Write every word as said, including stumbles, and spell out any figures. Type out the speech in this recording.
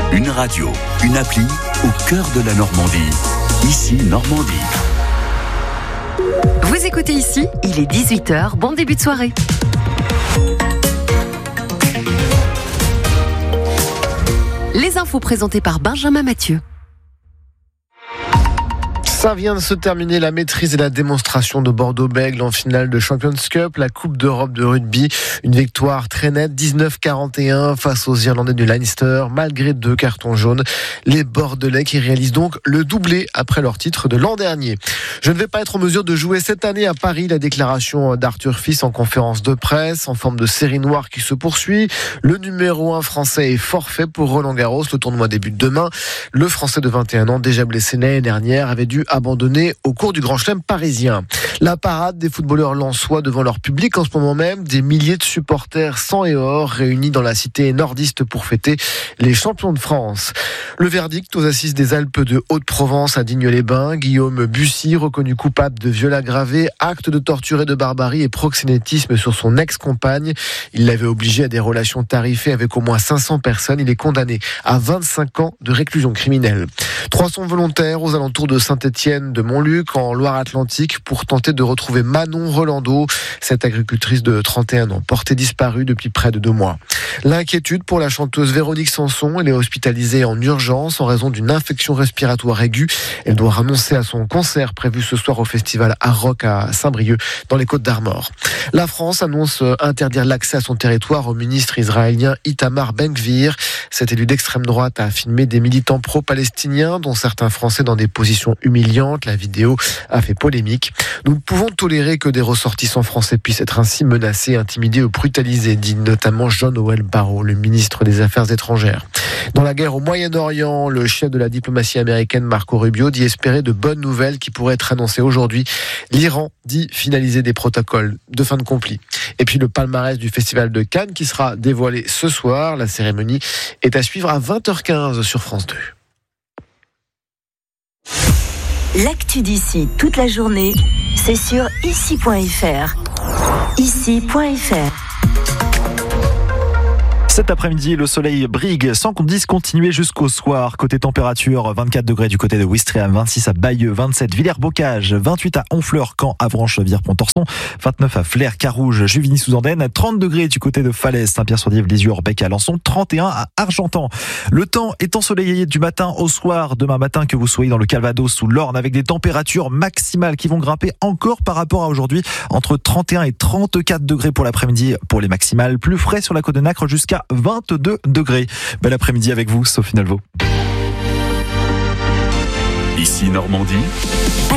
Une radio, une appli au cœur de la Normandie. Ici Normandie. Vous écoutez Ici, il est dix-huit heures, bon début de soirée. Les infos présentées par Benjamin Mathieu. Ça vient de se terminer, la maîtrise et la démonstration de Bordeaux-Bègles en finale de Champions Cup, la Coupe d'Europe de rugby. Une victoire très nette, dix-neuf à quarante et un face aux Irlandais du Leinster, malgré deux cartons jaunes. Les Bordelais qui réalisent donc le doublé après leur titre de l'an dernier. Je ne vais pas être en mesure de jouer cette année à Paris, la déclaration d'Arthur Fils en conférence de presse, en forme de série noire qui se poursuit. Le numéro un français est forfait pour Roland Garros, le tournoi débute demain. Le Français de vingt et un ans, déjà blessé l'année dernière, avait dû abandonné au cours du Grand Chelem parisien. La parade des footballeurs lensois devant leur public en ce moment même, des milliers de supporters sang et or réunis dans la cité nordiste pour fêter les champions de France. Le verdict aux assises des Alpes de Haute-Provence à Digne-les-Bains, Guillaume Bussy, reconnu coupable de viol aggravé, acte de torture et de barbarie et proxénétisme sur son ex-compagne. Il l'avait obligé à des relations tarifées avec au moins cinq cents personnes. Il est condamné à vingt-cinq ans de réclusion criminelle. trois cents volontaires aux alentours de Saint-Étienne de Montluc en Loire-Atlantique pour tenter de retrouver Manon Rolando, cette agricultrice de trente et un ans, portée disparue depuis près de deux mois. L'inquiétude pour la chanteuse Véronique Sanson, elle est hospitalisée en urgence en raison d'une infection respiratoire aiguë. Elle doit renoncer à son concert prévu ce soir au festival Art Rock à Saint-Brieuc dans les Côtes-d'Armor. La France annonce interdire l'accès à son territoire au ministre israélien Itamar Ben-Gvir. Cet élu d'extrême droite a filmé des militants pro-palestiniens dont certains Français dans des positions humiliantes. La vidéo a fait polémique. Nous ne pouvons tolérer que des ressortissants français puissent être ainsi menacés, intimidés ou brutalisés, dit notamment Jean-Noël Barrot, le ministre des Affaires étrangères. Dans la guerre au Moyen-Orient, le chef de la diplomatie américaine Marco Rubio dit espérer de bonnes nouvelles qui pourraient être annoncées aujourd'hui. L'Iran dit finaliser des protocoles de fin de conflit. Et puis le palmarès du festival de Cannes qui sera dévoilé ce soir. La cérémonie est à suivre à vingt heures quinze sur France deux. L'actu d'ici toute la journée, c'est sur ici point f r. ici point f r. Cet après-midi, le soleil brigue sans qu'on dise continuer jusqu'au soir. Côté température, vingt-quatre degrés du côté de Ouistreham, vingt-six à Bayeux, vingt-sept Villers-Bocage, vingt-huit à Honfleur, Caen, Avranches, Vire-Pontorson, vingt-neuf à Flers, Carouge, Juvigny-sous-Andenne, trente degrés du côté de Falaise, Saint-Pierre-sur-Dive, Lisieux, Orbec, Alençon, trente et un à Argentan. Le temps est ensoleillé du matin au soir. Demain matin, que vous soyez dans le Calvados ou l'Orne, avec des températures maximales qui vont grimper encore par rapport à aujourd'hui, entre trente et un et trente-quatre degrés pour l'après-midi pour les maximales. Plus frais sur la côte de Nacre jusqu'à vingt-deux degrés. Bel après-midi avec vous, Sophie Nalvaux. Ici Normandie.